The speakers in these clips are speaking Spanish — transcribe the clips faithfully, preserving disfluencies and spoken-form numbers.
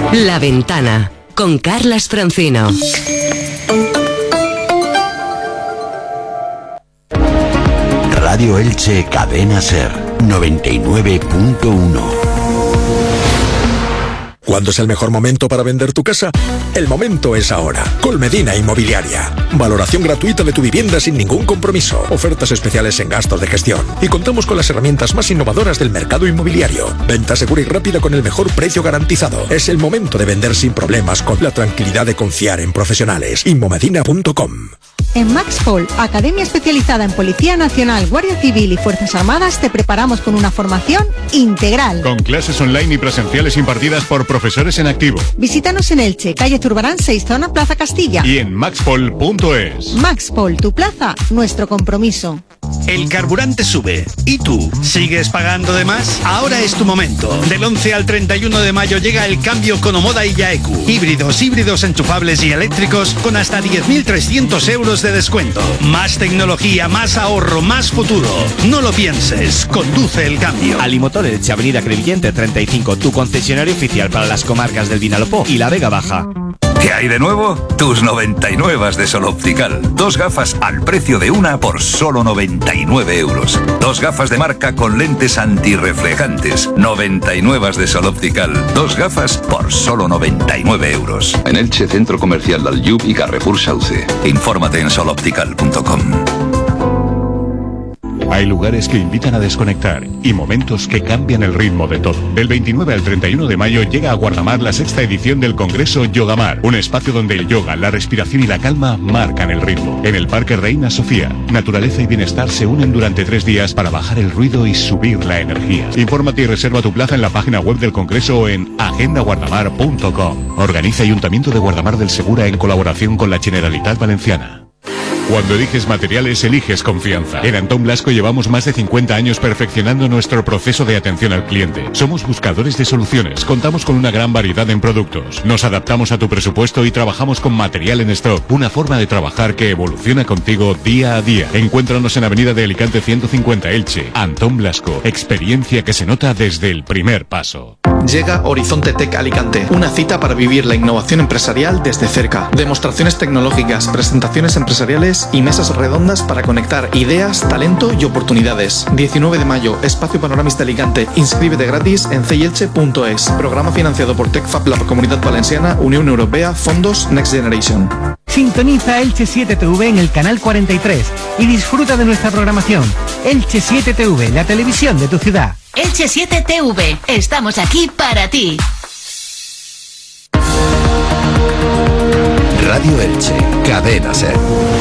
La Ventana, con Carlas Francino. Radio Elche Cadena Ser, noventa y nueve punto uno. ¿Cuándo es el mejor momento para vender tu casa? El momento es ahora. Colmedina Inmobiliaria. Valoración gratuita de tu vivienda sin ningún compromiso. Ofertas especiales en gastos de gestión. Y contamos con las herramientas más innovadoras del mercado inmobiliario. Venta segura y rápida con el mejor precio garantizado. Es el momento de vender sin problemas con la tranquilidad de confiar en profesionales. Inmomedina punto com. En Maxpol, academia especializada en Policía Nacional, Guardia Civil y Fuerzas Armadas, te preparamos con una formación integral. Con clases online y presenciales impartidas por profesores en activo. Visítanos en Elche, calle Zurbarán seis, zona Plaza Castilla. Y en maxpol punto es. Maxpol, tu plaza, nuestro compromiso. El carburante sube. ¿Y tú? ¿Sigues pagando de más? Ahora es tu momento. Del once al treinta y uno de mayo llega el cambio con Omoda y Yaeku. Híbridos, híbridos enchufables y eléctricos con hasta diez mil trescientos euros de descuento. Más tecnología, más ahorro, más futuro. No lo pienses. Conduce el cambio. Alimotor Elche, Avenida Crevillente treinta y cinco, tu concesionario oficial para las comarcas del Vinalopó y la Vega Baja. ¿Qué hay de nuevo? Tus noventa y nueve de Sol Optical. Dos gafas al precio de una por solo noventa y nueve euros. Dos gafas de marca con lentes antirreflejantes. noventa y nueve de Sol Optical. Dos gafas por solo noventa y nueve euros. En Elche, Centro Comercial Dalyub y Carrefour Sauce. Infórmate en sol optical punto com. Hay lugares que invitan a desconectar y momentos que cambian el ritmo de todo. Del veintinueve al treinta y uno de mayo llega a Guardamar la sexta edición del Congreso Yogamar, un espacio donde el yoga, la respiración y la calma marcan el ritmo. En el Parque Reina Sofía, naturaleza y bienestar se unen durante tres días para bajar el ruido y subir la energía. Infórmate y reserva tu plaza en la página web del Congreso o en agenda guardamar punto com. Organiza Ayuntamiento de Guardamar del Segura en colaboración con la Generalitat Valenciana. Cuando eliges materiales, eliges confianza. En Antón Blasco llevamos más de cincuenta años perfeccionando nuestro proceso de atención al cliente. Somos buscadores de soluciones, contamos con una gran variedad en productos. Nos adaptamos a tu presupuesto y trabajamos con material en stock. Una forma de trabajar que evoluciona contigo día a día. Encuéntranos en Avenida de Alicante ciento cincuenta Elche. Antón Blasco, experiencia que se nota desde el primer paso. Llega Horizonte Tech Alicante, una cita para vivir la innovación empresarial desde cerca. Demostraciones tecnológicas, presentaciones empresariales y mesas redondas para conectar ideas, talento y oportunidades. diecinueve de mayo, Espacio Panoramista Alicante. Inscríbete gratis en c i elche punto es. Programa financiado por TechFab, la Comunidad Valenciana, Unión Europea, Fondos Next Generation. Sintoniza Elche siete T V en el canal cuarenta y tres y disfruta de nuestra programación. Elche siete T V, la televisión de tu ciudad. Elche siete T V, estamos aquí para ti. Radio Elche, Cadena Ser.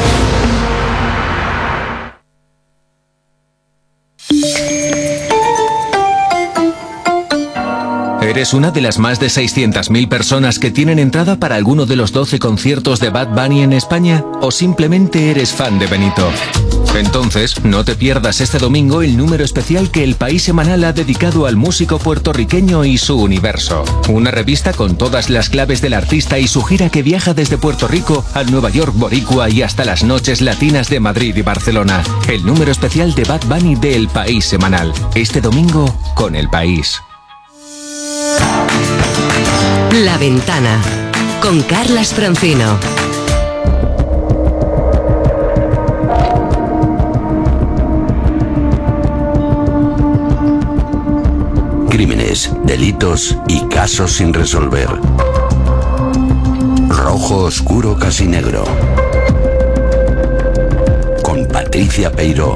¿Eres una de las más de seiscientas mil personas que tienen entrada para alguno de los doce conciertos de Bad Bunny en España? ¿O simplemente eres fan de Benito? Entonces, no te pierdas este domingo el número especial que El País Semanal ha dedicado al músico puertorriqueño y su universo. Una revista con todas las claves del artista y su gira que viaja desde Puerto Rico al Nueva York boricua y hasta las noches latinas de Madrid y Barcelona. El número especial de Bad Bunny de El País Semanal. Este domingo con El País. La Ventana, con Carlas Francino. Crímenes, delitos y casos sin resolver. Rojo oscuro casi negro. Con Patricia Peiró.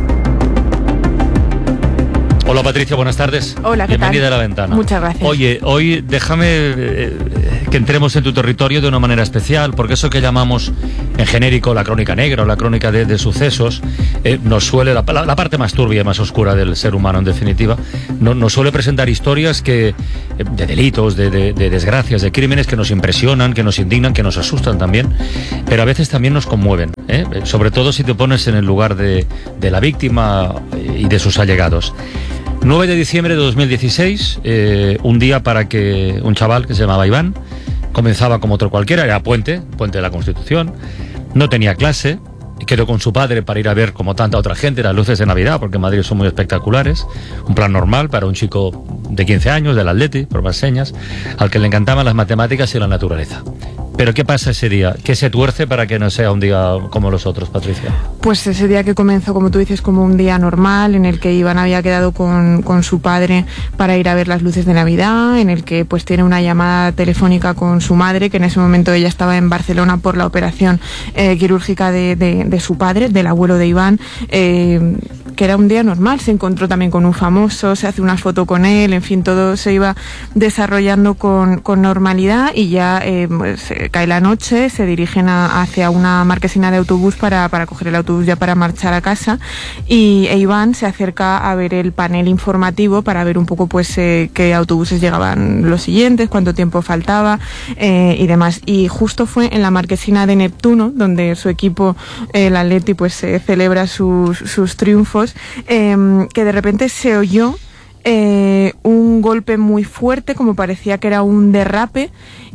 Hola Patricia, buenas tardes. Hola, ¿qué Bienvenida tal? a La Ventana. Muchas gracias. Oye, hoy déjame eh, que entremos en tu territorio de una manera especial, porque eso que llamamos en genérico la crónica negra o la crónica de, de sucesos, eh, nos suele, la, la, la parte más turbia y más oscura del ser humano en definitiva, no, nos suele presentar historias que, eh, de delitos, de, de, de desgracias, de crímenes que nos impresionan, que nos indignan, que nos asustan también, pero a veces también nos conmueven, ¿eh? Sobre todo si te pones en el lugar de, de la víctima y de sus allegados. nueve de diciembre de dos mil dieciséis, eh, un día para que un chaval que se llamaba Iván, comenzaba como otro cualquiera, era puente, puente de la Constitución, no tenía clase, quedó con su padre para ir a ver, como tanta otra gente, las luces de Navidad, porque en Madrid son muy espectaculares. Un plan normal para un chico de quince años, del Atleti, por más señas, al que le encantaban las matemáticas y la naturaleza. Pero ¿qué pasa ese día? ¿Qué se tuerce para que no sea un día como los otros, Patricia? Pues ese día que comenzó, como tú dices, como un día normal, en el que Iván había quedado con, con su padre para ir a ver las luces de Navidad, en el que pues tiene una llamada telefónica con su madre, que en ese momento ella estaba en Barcelona por la operación eh, quirúrgica de, de, de su padre, del abuelo de Iván, eh, que era un día normal. Se encontró también con un famoso, se hace una foto con él, en fin, todo se iba desarrollando con, con normalidad, y ya eh, pues, cae la noche, se dirigen a, hacia una marquesina de autobús para, para coger el autobús ya para marchar a casa, y e Iván se acerca a ver el panel informativo para ver un poco pues eh, qué autobuses llegaban los siguientes, cuánto tiempo faltaba eh, y demás. Y justo fue en la marquesina de Neptuno, donde su equipo, eh, el Atleti, pues eh, celebra sus, sus triunfos, eh, que de repente se oyó eh, un golpe muy fuerte, como parecía que era un derrape,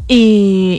y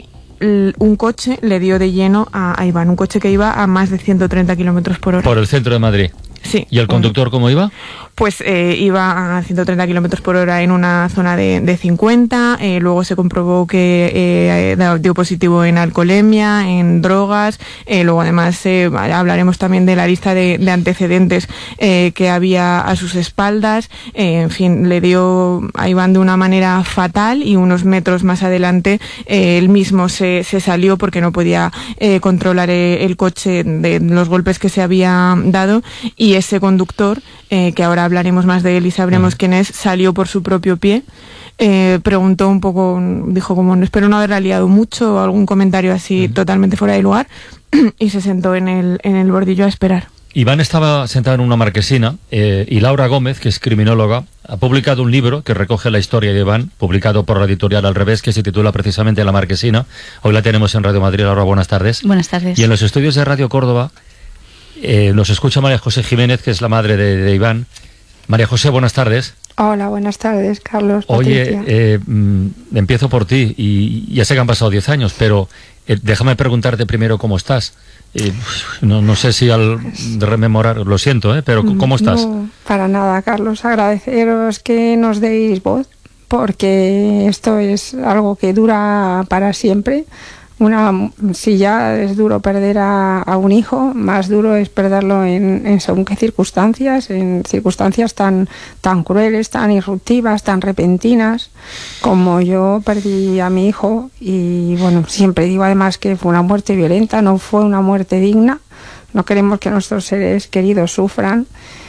un coche le dio de lleno a, a Iván, un coche que iba a más de ciento treinta kilómetros por hora. Por el centro de Madrid. Sí. ¿Y el conductor cómo iba? Pues eh, iba a ciento treinta kilómetros por hora en una zona de, de cincuenta, eh, luego se comprobó que eh, dio positivo en alcoholemia, en drogas, eh, luego además eh, hablaremos también de la lista de, de antecedentes eh, que había a sus espaldas, eh, en fin, le dio a Iván de una manera fatal, y unos metros más adelante eh, él mismo se, se salió porque no podía eh, controlar eh, el coche de los golpes que se había dado, y ese conductor, eh, que ahora hablaremos más de él y sabremos uh-huh. quién es, salió por su propio pie. Eh, preguntó un poco, dijo como espero no haberla liado mucho, o algún comentario así uh-huh. totalmente fuera de lugar, y se sentó en el, en el bordillo a esperar. Iván estaba sentado en una marquesina eh, y Laura Gómez, que es criminóloga, ha publicado un libro que recoge la historia de Iván, publicado por la editorial Al Revés, que se titula precisamente La Marquesina. Hoy la tenemos en Radio Madrid. Laura, buenas tardes. Buenas tardes. Y en los estudios de Radio Córdoba eh, nos escucha María José Jiménez, que es la madre de, de Iván. María José, buenas tardes. Hola, buenas tardes, Carlos. Oye, Patricia. eh, mm, empiezo por ti, y ya sé que han pasado diez años, pero eh, déjame preguntarte primero cómo estás. Eh, no, no sé si al rememorar, lo siento, ¿eh? Pero ¿cómo estás? No, para nada, Carlos. Agradeceros que nos deis voz, porque esto es algo que dura para siempre. Una, si ya es duro perder a, a un hijo, más duro es perderlo en, en según qué circunstancias, en circunstancias tan, tan crueles, tan irruptivas, tan repentinas, como yo perdí a mi hijo. Y bueno, siempre digo además que fue una muerte violenta, no fue una muerte digna. No queremos que nuestros seres queridos sufran,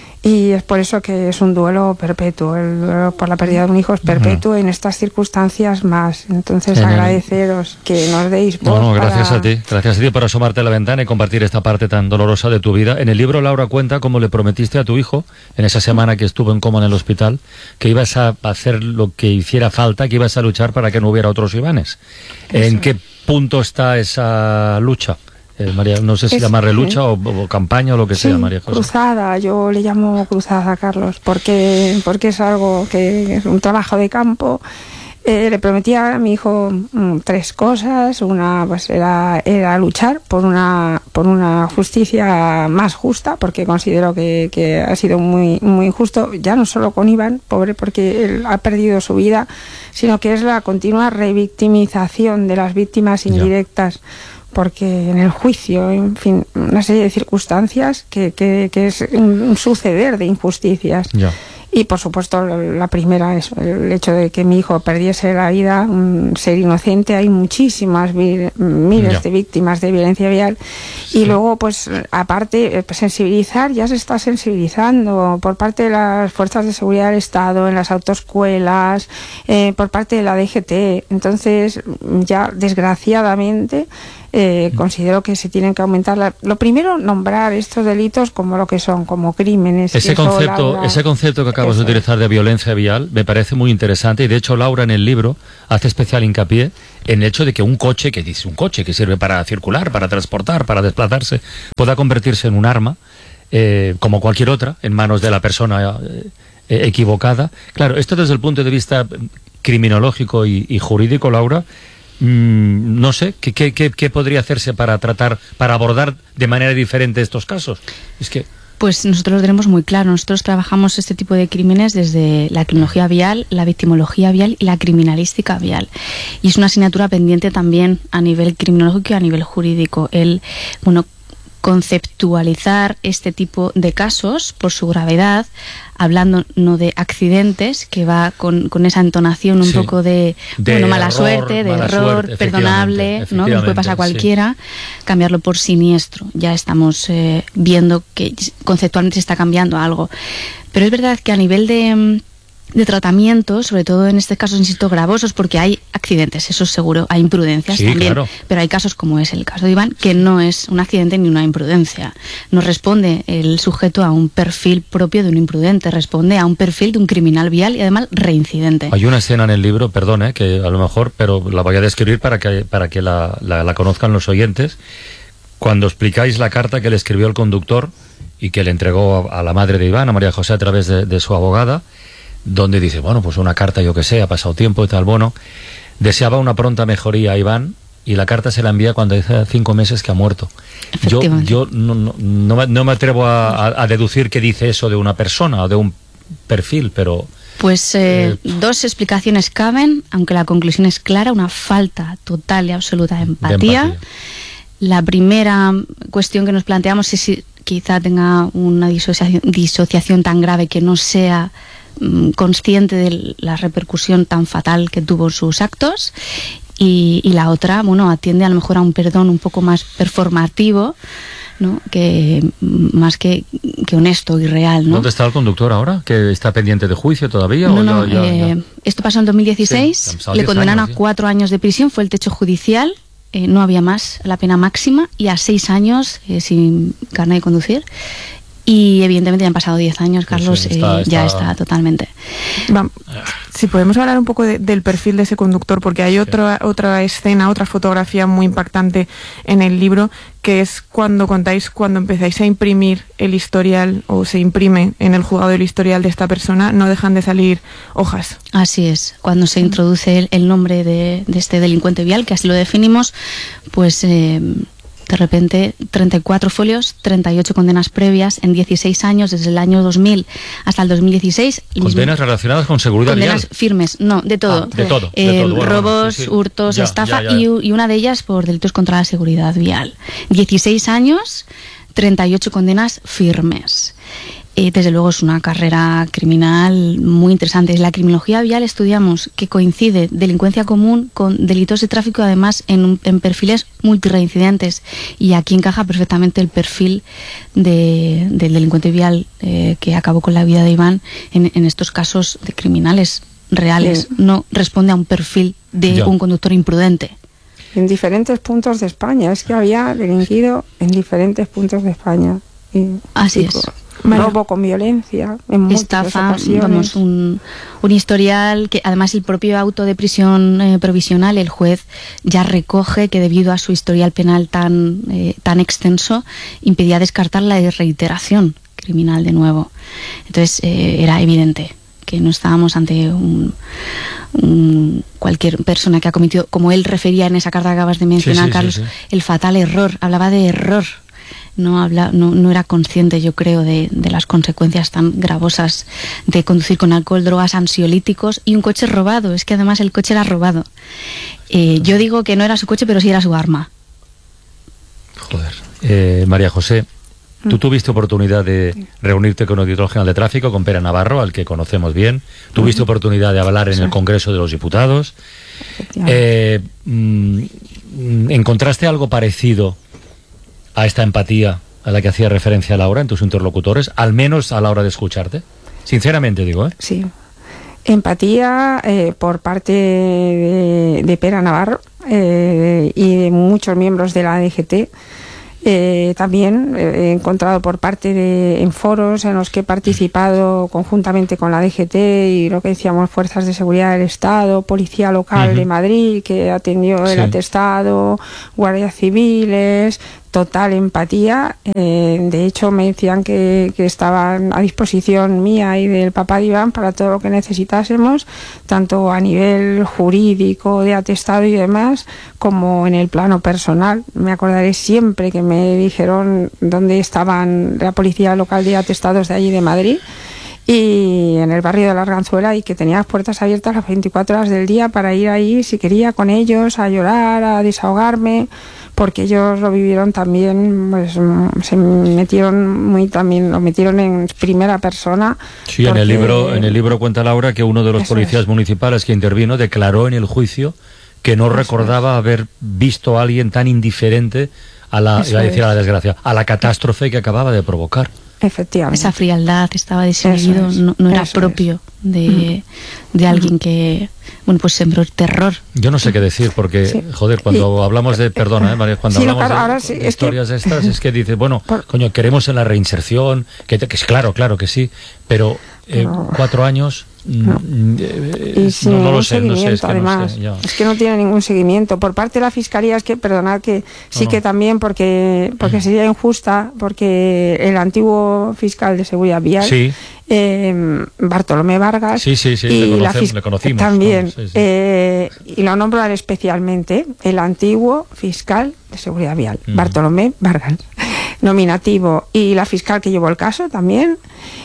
y es por eso que es un duelo perpetuo. El duelo por la pérdida de un hijo es perpetuo, uh-huh. en estas circunstancias más. Entonces, Genial. agradeceros que nos deis voz. No, no, gracias para... a ti. Gracias a ti por asomarte a la ventana y compartir esta parte tan dolorosa de tu vida. En el libro, Laura cuenta cómo le prometiste a tu hijo, en esa semana que estuvo en coma en el hospital, que ibas a hacer lo que hiciera falta, que ibas a luchar para que no hubiera otros Ivanes. Eso. ¿En qué punto está esa lucha? Eh, María, no sé si es, llamarle lucha o, o campaña o lo que sí, sea, María José. Cruzada, yo le llamo cruzada, Carlos, porque, porque es algo que es un trabajo de campo. Eh, le prometía a mi hijo mm, tres cosas. Una pues era, era luchar por una, por una justicia más justa, porque considero que, que ha sido muy, muy injusto, ya no solo con Iván, pobre, porque él ha perdido su vida, sino que es la continua revictimización de las víctimas indirectas. Ya. Porque en el juicio, en fin, una serie de circunstancias que, que, que es un suceder de injusticias. Ya. Y por supuesto la primera es el hecho de que mi hijo perdiese la vida, un ser inocente. Hay muchísimas miles ya. de víctimas de violencia vial. Sí. Y luego pues aparte sensibilizar, ya se está sensibilizando por parte de las fuerzas de seguridad del Estado, en las autoescuelas, eh, por parte de la D G T. Entonces ya desgraciadamente Eh, considero que se tienen que aumentar la, lo primero, nombrar estos delitos como lo que son, como crímenes. Ese concepto, Laura, ese concepto que acabas de utilizar de violencia vial me parece muy interesante, y de hecho Laura en el libro hace especial hincapié en el hecho de que un coche, que dice un coche que sirve para circular, para transportar, para desplazarse, pueda convertirse en un arma, eh, como cualquier otra, en manos de la persona eh, equivocada. Claro, esto desde el punto de vista criminológico y, y jurídico, Laura, mmm, no sé, ¿qué, qué, qué, ¿qué podría hacerse para tratar, para abordar de manera diferente estos casos? Es que... Pues nosotros lo tenemos muy claro. Nosotros trabajamos este tipo de crímenes desde la criminología vial, la victimología vial y la criminalística vial. Y es una asignatura pendiente también a nivel criminológico y a nivel jurídico. El, bueno, conceptualizar este tipo de casos por su gravedad, hablando no de accidentes, que va con, con esa entonación un sí. poco de, de bueno, mala error, suerte, de mala error, suerte, perdonable, ¿no? Que nos puede pasar a cualquiera, sí. cambiarlo por siniestro. Ya estamos eh, viendo que conceptualmente se está cambiando algo. Pero es verdad que a nivel de... de tratamiento, sobre todo en este caso, insisto, gravosos, porque hay accidentes, eso es seguro, hay imprudencias sí, también, claro. Pero hay casos como es el caso de Iván, que no es un accidente ni una imprudencia. No responde el sujeto a un perfil propio de un imprudente, responde a un perfil de un criminal vial y además reincidente. Hay una escena en el libro, perdón, eh, que a lo mejor, pero la voy a describir para que, para que la, la, la conozcan los oyentes. Cuando explicáis la carta que le escribió el conductor y que le entregó a, a la madre de Iván, a María José, a través de, de su abogada, donde dice, bueno, pues una carta, yo que sé, ha pasado tiempo y tal, bueno, deseaba una pronta mejoría a Iván y la carta se la envía cuando dice cinco meses que ha muerto. Yo, yo no, no, no, me, no me atrevo a, a, a deducir que dice eso de una persona o de un perfil, pero... Pues eh, eh, dos explicaciones caben, aunque la conclusión es clara, una falta total y absoluta de empatía. De empatía. La primera cuestión que nos planteamos es si quizá tenga una disociación, disociación tan grave que no sea consciente de la repercusión tan fatal que tuvo sus actos, y, y la otra, bueno, atiende a lo mejor a un perdón un poco más performativo, ¿no? Que más que, que honesto y real, ¿no? ¿Dónde está el conductor ahora? ¿Que está pendiente de juicio todavía? No, o no, ya, ya, eh, ya? Esto pasó en dos mil dieciséis, sí, le condenaron años, a cuatro sí. años de prisión, fue el techo judicial, eh, no había más, la pena máxima, y a seis años eh, sin carnet de conducir. Y evidentemente ya han pasado diez años, Carlos, sí, está, eh, está... ya está totalmente. Vamos, si podemos hablar un poco de, del perfil de ese conductor, porque hay otra, otra escena, otra fotografía muy impactante en el libro, que es cuando contáis, cuando empezáis a imprimir el historial, o se imprime en el juzgado el historial de esta persona, no dejan de salir hojas. Así es, cuando se introduce el, el nombre de, de este delincuente vial, que así lo definimos, pues... Eh, de repente, treinta y cuatro folios, treinta y ocho condenas previas en dieciséis años, desde el año dos mil hasta el dos mil dieciséis. ¿Condenas relacionadas con seguridad vial? Condenas firmes, no, de todo. Ah, de todo. Eh, de todo. Bueno, robos, sí, sí. hurtos, ya, estafa, ya, ya. Y, y una de ellas por delitos contra la seguridad vial. dieciséis años, treinta y ocho condenas firmes. Eh, desde luego es una carrera criminal muy interesante. En la criminología vial estudiamos que coincide delincuencia común con delitos de tráfico, además en, un, en perfiles multireincidentes, y aquí encaja perfectamente el perfil de, del delincuente vial eh, que acabó con la vida de Iván en, en estos casos de criminales reales. Sí. No responde a un perfil de ya. un conductor imprudente. En diferentes puntos de España, es que había delinquido en diferentes puntos de España. Y, Así y, es. Robo con violencia, en estafa, ocasiones. Vamos, un, un historial que además el propio auto de prisión eh, provisional, el juez ya recoge que debido a su historial penal tan, eh, tan extenso, impedía descartar la reiteración criminal de nuevo. Entonces eh, era evidente que no estábamos ante un, un cualquier persona que ha cometido, como él refería en esa carta que acabas de mencionar, sí, sí, Carlos, sí, sí. el fatal error, hablaba de error. No, habla, no, no era consciente, yo creo, de, de las consecuencias tan gravosas de conducir con alcohol, drogas, ansiolíticos y un coche robado. Es que además el coche era robado. Eh, yo digo que no era su coche, pero sí era su arma. Joder. Eh, María José, tú mm. tuviste oportunidad de reunirte con el director general de tráfico, con Pere Navarro, al que conocemos bien. Tuviste mm. oportunidad de hablar en sí. el Congreso de los Diputados. Eh, mm, ¿Encontraste algo parecido a esta empatía a la que hacía referencia Laura en tus interlocutores, al menos a la hora de escucharte? Sinceramente digo, ¿eh? Sí. Empatía eh, por parte de, de Pere Navarro eh, y de muchos miembros de la D G T. Eh, también eh, he encontrado por parte de en foros en los que he participado conjuntamente con la D G T y lo que decíamos, fuerzas de seguridad del Estado, policía local uh-huh. de Madrid que atendió el sí. atestado, guardias civiles, total empatía. Eh, de hecho, me decían que, que estaban a disposición mía y del papá de Iván para todo lo que necesitásemos, tanto a nivel jurídico, de atestado y demás, como en el plano personal. Me acordaré siempre que me dijeron dónde estaban la policía local de atestados de allí de Madrid, y en el barrio de la Arganzuela, y que tenía las puertas abiertas las veinticuatro horas del día para ir ahí si quería con ellos, a llorar, a desahogarme, porque ellos lo vivieron también, pues se metieron muy también, lo metieron en primera persona. Sí, porque... en el libro, en el libro cuenta Laura que uno de los Eso policías es. municipales que intervino declaró en el juicio que no Eso recordaba es. haber visto a alguien tan indiferente a la, Eso iba a decir es. a la desgracia, a la catástrofe que acababa de provocar. Efectivamente. Esa frialdad, estaba desinhibido, Eso es, no, no era eso propio de, de alguien que, bueno, pues sembró el terror. Yo no sé qué decir, porque, Sí. joder, cuando Y- hablamos de, perdona, ¿eh, María? Cuando Sí, no, hablamos claro, de, ahora sí, de es que- historias estas, es que dices, bueno, coño, queremos en la reinserción, que, te- que es claro, claro que sí, pero eh, No. cuatro años, mm, eh, Y sin no, no ningún lo sé, no sé, es seguimiento, que no además. sé, ya. Es que no tiene ningún seguimiento. Por parte de la Fiscalía, es que, perdonad, que sí No, que no. también, porque porque sería injusta, porque el antiguo fiscal de Seguridad Vial, Sí. eh, Bartolomé Vargas, Sí, sí, sí, y le, la conocemos, fis- le conocimos. también, vamos, sí, sí. eh, y lo nombran especialmente, el antiguo fiscal de Seguridad Vial, Mm. Bartolomé Vargas, nominativo, y la fiscal que llevó el caso también,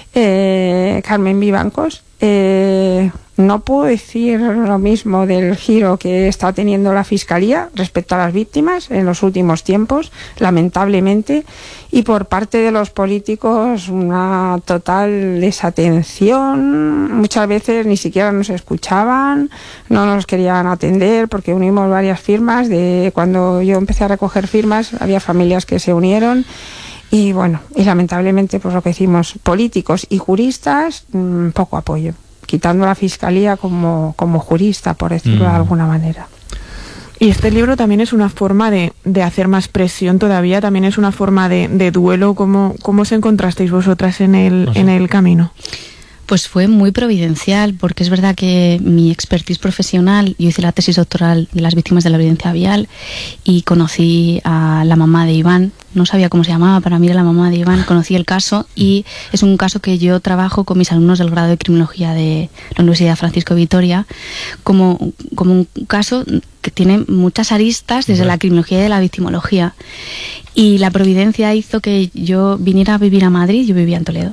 eh, Carmen Vivancos. Eh, no puedo decir lo mismo del giro que está teniendo la Fiscalía respecto a las víctimas en los últimos tiempos, lamentablemente, y por parte de los políticos una total desatención. Muchas veces ni siquiera nos escuchaban, no nos querían atender, porque unimos varias firmas. De cuando yo empecé a recoger firmas, había familias que se unieron. Y bueno, y lamentablemente, pues lo que decimos, políticos y juristas, mmm, poco apoyo, quitando a la Fiscalía como, como jurista, por decirlo Mm. de alguna manera. Y este libro también es una forma de, de hacer más presión todavía, también es una forma de, de duelo. ¿Cómo, cómo os encontrasteis vosotras en el, No sé. en el camino? Pues fue muy providencial, porque es verdad que mi expertise profesional, yo hice la tesis doctoral de las víctimas de la violencia vial y conocí a la mamá de Iván, no sabía cómo se llamaba, para mí era la mamá de Iván, conocí el caso y es un caso que yo trabajo con mis alumnos del grado de criminología de la Universidad Francisco de Vitoria como, como un caso que tiene muchas aristas desde la criminología y de la victimología. Y la providencia hizo que yo viniera a vivir a Madrid, yo vivía en Toledo,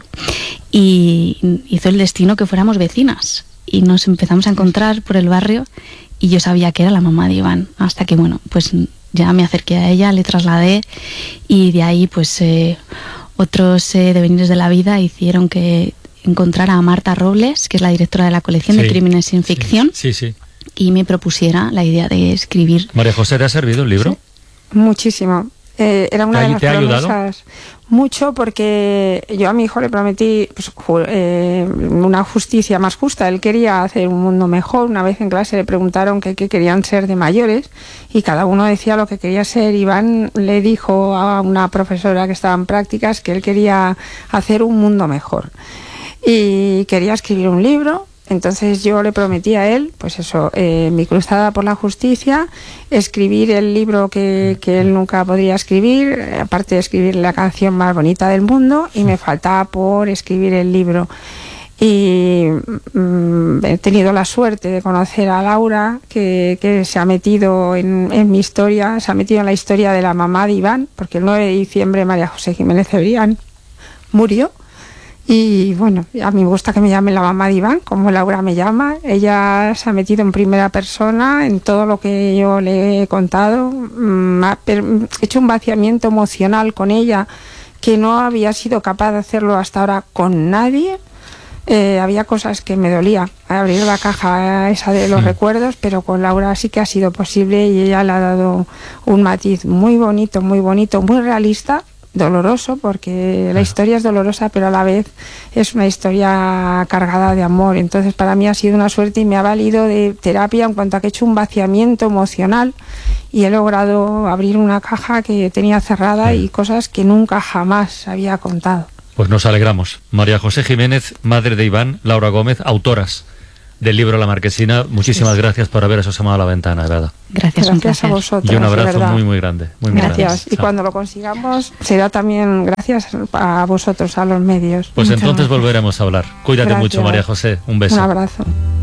y hizo el destino que fuéramos vecinas. Y nos empezamos a encontrar por el barrio y yo sabía que era la mamá de Iván, hasta que, bueno, pues ya me acerqué a ella, le trasladé y de ahí, pues, eh, otros eh, devenires de la vida hicieron que encontrara a Marta Robles, que es la directora de la colección Sí, de Crímenes sin Ficción, Sí, sí. y me propusiera la idea de escribir. María José, ¿te ha servido el libro? Muchísimo. Eh, era una ¿Te ha- de las te ha ayudado? promesas. Mucho, porque yo a mi hijo le prometí, pues, ju- eh, una justicia más justa. Él quería hacer un mundo mejor. Una vez en clase le preguntaron qué querían ser de mayores y cada uno decía lo que quería ser. Iván le dijo a una profesora que estaba en prácticas que él quería hacer un mundo mejor y quería escribir un libro. Entonces yo le prometí a él, pues eso, eh, mi cruzada por la justicia, escribir el libro que, que él nunca podría escribir, eh, aparte de escribir la canción más bonita del mundo, y me faltaba por escribir el libro. Y mm, he tenido la suerte de conocer a Laura, que, que se ha metido en, en mi historia, se ha metido en la historia de la mamá de Iván, porque el nueve de diciembre María José Jiménez Cebrián murió. Y bueno, a mí me gusta que me llame la mamá de Iván, como Laura me llama. Ella se ha metido en primera persona en todo lo que yo le he contado. Mm, ha per- He hecho un vaciamiento emocional con ella que no había sido capaz de hacerlo hasta ahora con nadie. Eh, había cosas que me dolía abrir la caja esa de los recuerdos, pero con Laura sí que ha sido posible y ella le ha dado un matiz muy bonito, muy bonito, muy realista. Doloroso, porque la historia es dolorosa, pero a la vez es una historia cargada de amor. Entonces para mí ha sido una suerte y me ha valido de terapia en cuanto a que he hecho un vaciamiento emocional y he logrado abrir una caja que tenía cerrada y cosas que nunca jamás había contado. Pues nos alegramos. María José Jiménez, madre de Iván, Laura Gómez, autoras del libro La Marquesina. Muchísimas sí. gracias por haber asomado a la ventana, de verdad. Gracias, gracias a vosotros. Y un abrazo muy, muy grande. Muy, muy gracias. Grande. Y Chao. Cuando lo consigamos, será también gracias a vosotros, a los medios. Pues Muchas entonces gracias. volveremos a hablar. Cuídate gracias. mucho, María José. Un beso. Un abrazo.